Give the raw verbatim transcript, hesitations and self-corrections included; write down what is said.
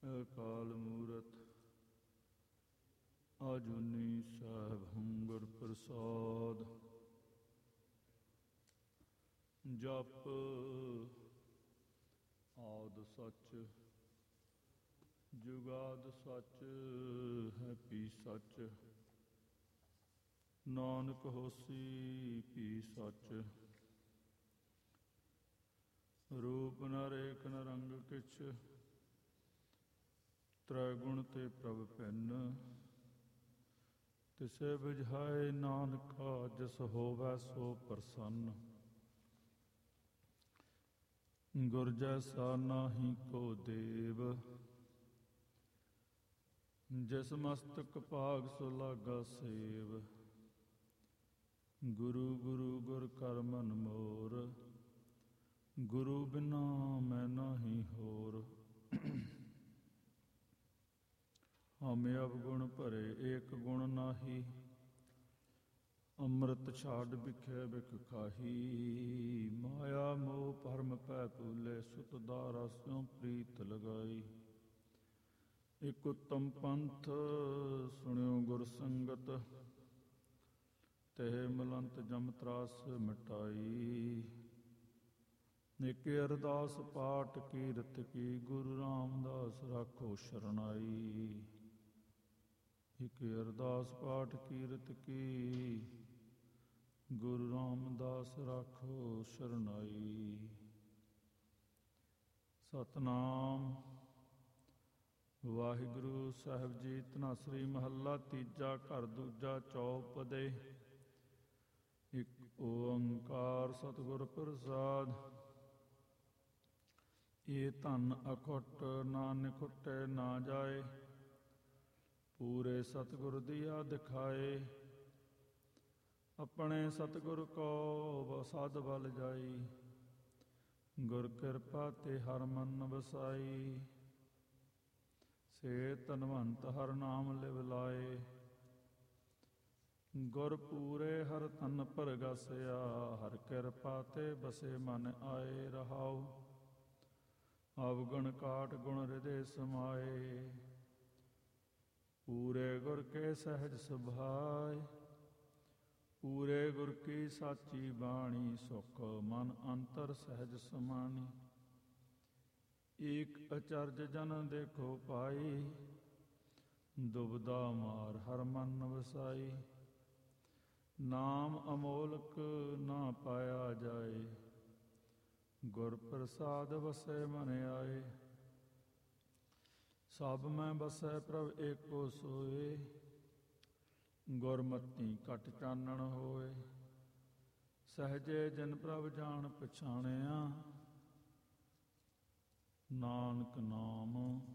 ਅਕਾਲ ਮੂਰਤ ਆਜੂਨੀ ਸਾਹਿਬੰ ਗੁਰ ਪ੍ਰਸਾਦ। ਜਪ ਆਦਿ ਸੱਚ ਜੁਗਾਦਿ ਸੱਚ ਹੈ ਭੀ ਸੱਚ। ਨਾਨਕ ਹੋਸੀ ਭੀ ਸੱਚ। ਰੂਪ ਨ ਰੇਖ ਨ ਰੰਗ ਕਿਛ ਤ੍ਰੈ ਗੁਣ ਤੇ ਪ੍ਰਭ ਭਿੰਨ। ਤਿਸੇ ਬੁਝਾਏ ਨਾਨਕਾ ਜਿਸ ਹੋਵੈ ਸੋ ਪ੍ਰਸੰਨ। ਗੁਰ ਜੈਸਾ ਨਾਹੀ ਕੋ ਦੇਵ ਜਿਸ ਮਸਤਕ ਭਾਗ ਸੋ ਲਾਗਾ ਸੇਵ। ਗੁਰੂ ਗੁਰੂ ਗੁਰ ਕਰ ਮਨ ਮੋਰ ਗੁਰੂ ਬਿਨਾ ਮੈਂ ਨਾਹੀ ਹੋਰ। ਹਮ ਅਵਗੁਣ ਭਰੇ ਏਕ ਗੁਣ ਨਾਹੀ ਅੰਮ੍ਰਿਤ ਛਾਡ ਬਿਖੇ ਬਿਖ ਖਾਹੀ। ਮਾਇਆ ਮੋਹ ਭਰਮ ਪੈ ਭੂਲੇ ਸੁਤ ਦਾਰਾ ਸਿਉ ਪ੍ਰੀਤ ਲਗਾਈ। ਇਕ ਉਤਮ ਪੰਥ ਸੁਣਿਓ ਗੁਰ ਸੰਗਤ ਤੇ ਮਲੰਤ ਜਮ ਤਰਾਸ ਮਿਟਾਈ। ਇਕ ਅਰਦਾਸ ਪਾਠ ਕੀਰਤ ਕੀ ਗੁਰੂ ਰਾਮਦਾਸ ਰਾਖੋ ਸ਼ਰਨਾਈ। ਇਕ ਅਰਦਾਸ ਪਾਠ ਕੀਰਤ ਕੀ ਗੁਰੂ ਰਾਮਦਾਸ ਰਾਖੋ ਸ਼ਰਨਾਈ। ਸਤਿਨਾਮ ਵਾਹਿਗੁਰੂ ਸਾਹਿਬ ਜੀ। ਧਨਾਸਰੀ ਮਹੱਲਾ ਤੀਜਾ ਘਰ ਦੂਜਾ ਚੌਪਦੇ। ਇਕ ਓੰਕਾਰ ਸਤਿਗੁਰ ਪ੍ਰਸਾਦ। ਇਹ ਧਨ ਅਖੁੱਟ ਨਾ ਨਿਖੁੱਟੇ ਨਾ ਜਾਏ ਪੂਰੇ ਸਤਿਗੁਰ ਦੀਆ ਦਿਖਾਏ। ਆਪਣੇ ਸਤਿਗੁਰ ਕੋ ਸਾਧ ਬਲ ਜਾਈ ਗੁਰ ਕਿਰਪਾ ਤੇ ਹਰ ਮਨ ਵਸਾਈ। ਸੇ ਧਨਵੰਤ ਹਰ ਨਾਮ ਲਿਵ ਲਾਏ ਗੁਰ ਪੂਰੇ ਹਰ ਤਨ ਪਰਗਾਸਿਆ। ਹਰ ਕਿਰਪਾ ਤੇ ਬਸੇ ਮਨ ਆਏ ਰਹਾਉ। ਅਵਗੁਣ ਕਾਟ ਗੁਣ ਹਿਰਦੇ ਸਮਾਏ ਪੂਰੇ ਗੁਰ ਕੇ ਸਹਿਜ ਸੁਭਾਏ। ਪੂਰੇ ਗੁਰ ਕੀ ਸਾਚੀ ਬਾਣੀ ਸੁਖ ਮਨ ਅੰਤਰ ਸਹਿਜ ਸਮਾਣੀ। ਏਕ ਅਚਰਜ ਜਨ ਦੇਖੋ ਪਾਈ ਦੁਬਦਾ ਮਾਰ ਹਰ ਮਨ ਵਸਾਈ। ਨਾਮ ਅਮੋਲਕ ਨਾ ਪਾਇਆ ਜਾਏ ਗੁਰ ਪ੍ਰਸਾਦ ਵਸੈ ਮਨ ਆਏ। ਸਭ ਮੈਂ ਬਸੈ ਪ੍ਰਭ ਏਕੋ ਸੋਏ ਗੁਰਮਤੀ ਘਟ ਚਾਨਣ ਹੋਏ। ਸਹਜੇ ਜਿਨ ਪ੍ਰਭ ਜਾਣ ਪਛਾਣਿਆ ਨਾਨਕ ਨਾਮ